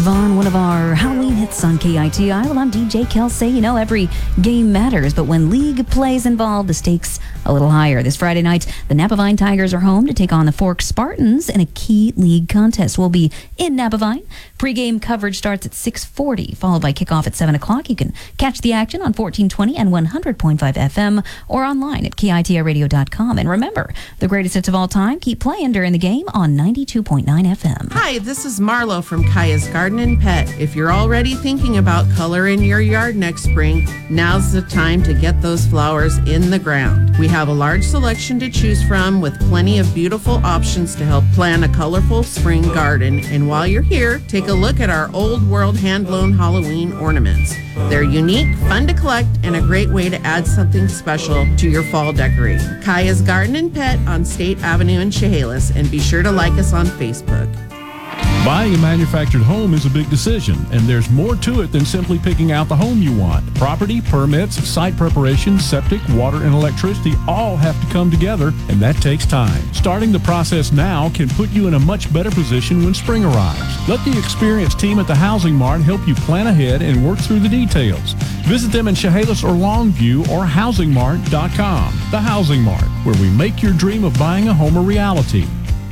On one of our Halloween hits on KITI. Well, I'm DJ Kelsey. You know, every game matters, but when league play is involved, the stakes a little higher. This Friday night, the Napavine Tigers are home to take on the Forks Spartans in a key league contest. We'll be in Napavine. Pre-game coverage starts at 6:40, followed by kickoff at 7 o'clock. You can catch the action on 1420 and 100.5 FM or online at KITIRadio.com. And remember, the greatest hits of all time keep playing during the game on 92.9 FM. Hi, this is Marlo from Kaya's Garden and Pet. If you're already thinking about color in your yard next spring, now's the time to get those flowers in the ground. We have a large selection to choose from with plenty of beautiful options to help plan a colorful spring garden. And while you're here, take a look at our Old World hand-blown Halloween ornaments. They're unique, fun to collect, and a great way to add something special to your fall decorating. Kaya's Garden and Pet on State Avenue in Chehalis, and be sure to like us on Facebook. Buying a manufactured home is a big decision, and there's more to it than simply picking out the home you want. Property, permits, site preparation, septic, water, and electricity all have to come together, and that takes time. Starting the process now can put you in a much better position when spring arrives. Let the experienced team at the Housing Mart help you plan ahead and work through the details. Visit them in Chehalis or Longview or housingmart.com. The Housing Mart, where we make your dream of buying a home a reality.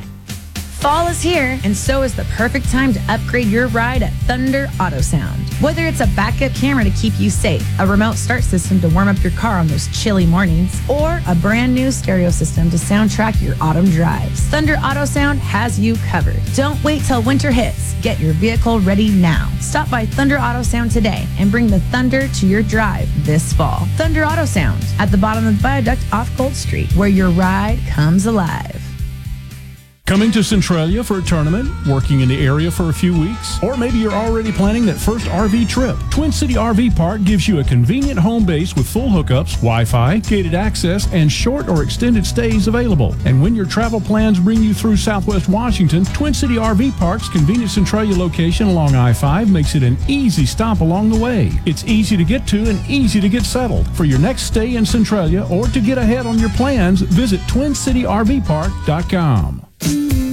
Fall is here, and so is the perfect time to upgrade your ride at Thunder Auto Sound. Whether it's a backup camera to keep you safe, a remote start system to warm up your car on those chilly mornings, or a brand new stereo system to soundtrack your autumn drives, Thunder Auto Sound has you covered. Don't wait till winter hits. Get your vehicle ready now. Stop by Thunder Auto Sound today and bring the thunder to your drive this fall. Thunder Auto Sound at the bottom of the viaduct off Gold Street, where your ride comes alive. Coming to Centralia for a tournament, working in the area for a few weeks, or maybe you're already planning that first RV trip. Twin City RV Park gives you a convenient home base with full hookups, Wi-Fi, gated access, and short or extended stays available. And when your travel plans bring you through Southwest Washington, Twin City RV Park's convenient Centralia location along I-5 makes it an easy stop along the way. It's easy to get to and easy to get settled. For your next stay in Centralia or to get ahead on your plans, visit TwinCityRVPark.com.